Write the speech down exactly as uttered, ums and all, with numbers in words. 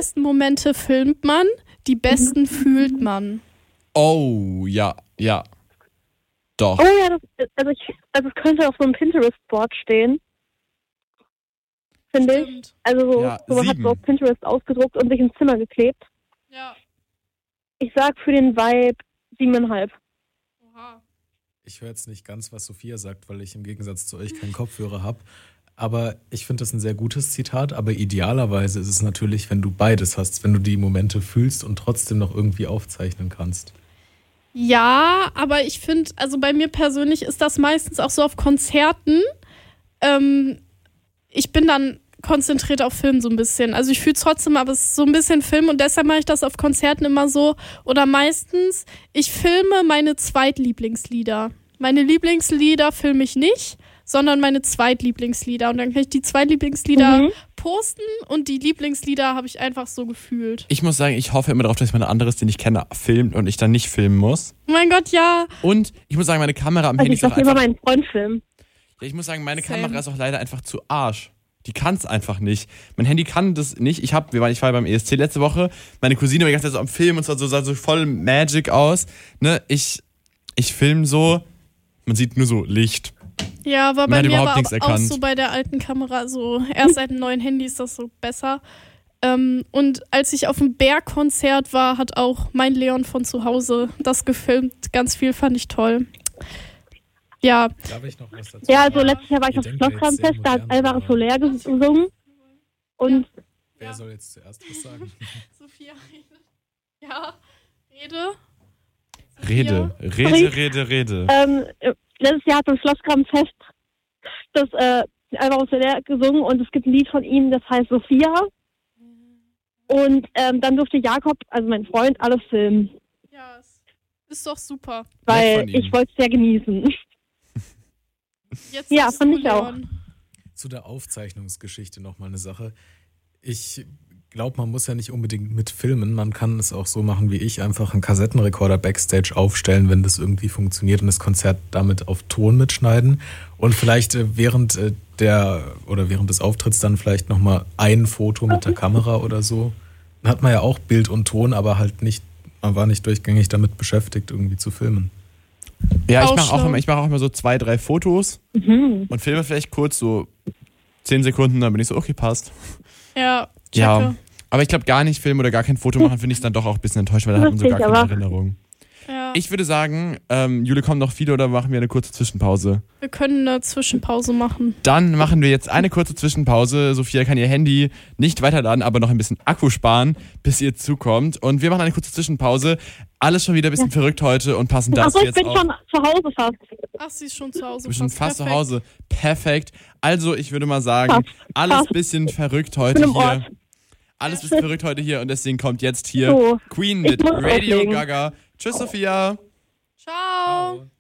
besten Momente filmt man, die besten mhm. fühlt man. Oh, ja, ja. Doch. Oh ja, das, also, ich, also es könnte auf so einem Pinterest-Board stehen. Finde ich. Also so, ja, so man hat so auf Pinterest ausgedruckt und sich ins Zimmer geklebt. Ja. Ich sag für den Vibe siebeneinhalb. Oha. Ich höre jetzt nicht ganz, was Sophia sagt, weil ich im Gegensatz zu euch keinen Kopfhörer habe. Aber ich finde das ein sehr gutes Zitat. Aber idealerweise ist es natürlich, wenn du beides hast, wenn du die Momente fühlst und trotzdem noch irgendwie aufzeichnen kannst. Ja, aber ich finde, also bei mir persönlich ist das meistens auch so auf Konzerten. Ähm, ich bin dann konzentriert auf Film so ein bisschen. Also ich fühle es trotzdem, aber es ist so ein bisschen Film und deshalb mache ich das auf Konzerten immer so. Oder meistens, ich filme meine Zweitlieblingslieder. Meine Lieblingslieder filme ich nicht, sondern meine Zweitlieblingslieder. Und dann kann ich die Zweitlieblingslieder mhm. posten und die Lieblingslieder habe ich einfach so gefühlt. Ich muss sagen, ich hoffe immer darauf, dass jemand anderes, den ich kenne, filmt und ich dann nicht filmen muss. Oh mein Gott, ja. Und ich muss sagen, meine Kamera am also Handy ist auch einfach... Ich lasse lieber meinen Freund filmen. Ja, ich muss sagen, meine Same. Kamera ist auch leider einfach zu Arsch. Die kann es einfach nicht. Mein Handy kann das nicht. Ich hab, wir waren, ich war beim E S C letzte Woche. Meine Cousine war die ganze Zeit so am Film und so, sah so voll Magic aus. Ne? Ich, ich film so, man sieht nur so Licht. Ja, war Man bei hat mir überhaupt aber nichts auch, auch erkannt. so bei der alten Kamera. So erst seit dem neuen Handy ist das so besser. Ähm, und als ich auf dem Bergkonzert war, hat auch mein Leon von zu Hause das gefilmt. Ganz viel fand ich toll. Ja. Darf ich noch was dazu? Ja, also letztes Jahr war ich Ihr auf denkt ja jetzt Schlosskramfest, sehr da hat modern, Alvaro aber- Soler gesungen. Und Wer soll jetzt zuerst was sagen? Sophia, rede. Ja, rede. Rede, Rede, Rede, Rede. ähm, letztes Jahr hat beim Schlosskramfest das äh, Alvaro Soler gesungen und es gibt ein Lied von ihm, das heißt Sophia. Und ähm, dann durfte Jakob, also mein Freund, alles filmen. Ja, ist doch super. Weil von ihm. ich wollte es sehr genießen. Jetzt Ja, sagst fand du, ich auch. Leon. Zu der Aufzeichnungsgeschichte nochmal eine Sache. Ich glaube, man muss ja nicht unbedingt mit filmen. Man kann es auch so machen wie ich, einfach einen Kassettenrekorder Backstage aufstellen, wenn das irgendwie funktioniert und das Konzert damit auf Ton mitschneiden. Und vielleicht äh, während äh, der oder während des Auftritts dann vielleicht nochmal ein Foto mit der Kamera oder so. Dann hat man ja auch Bild und Ton, aber halt nicht, man war nicht durchgängig damit beschäftigt, irgendwie zu filmen. Ja, ich Auch mache auch, schlau. immer- ich mach auch immer so zwei, drei Fotos Mhm. und filme vielleicht kurz so zehn Sekunden, dann bin ich so, okay, passt. Ja, Ja, checke. aber ich glaube, gar nicht filmen oder gar kein Foto machen, finde ich dann doch auch ein bisschen enttäuscht, weil da hat man so gar Lustig, keine aber- Erinnerung. Ja. Ich würde sagen, ähm, Jule, kommen noch viele oder machen wir eine kurze Zwischenpause? Wir können eine Zwischenpause machen. Dann machen wir jetzt eine kurze Zwischenpause. Sophia kann ihr Handy nicht weiterladen, aber noch ein bisschen Akku sparen, bis ihr zukommt. Und wir machen eine kurze Zwischenpause. Alles schon wieder ein bisschen verrückt heute und passen das Achso, ich jetzt bin auch. schon zu Hause fast. Ach, sie ist schon zu Hause. Wir sind fast zu Perfekt. Hause. Perfekt. Also, ich würde mal sagen, Fast. alles Fast. bisschen verrückt Ich bin heute im Ort. hier. Alles bisschen verrückt heute hier und deswegen kommt jetzt hier So, Queen ich mit muss Radio auflegen. Gaga. Tschüss, Sophia. Ciao.